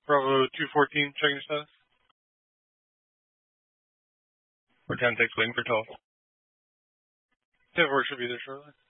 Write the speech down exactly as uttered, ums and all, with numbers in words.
Bravo two fourteen, checking status. Four ten six waiting for toll. ten four should be there shortly.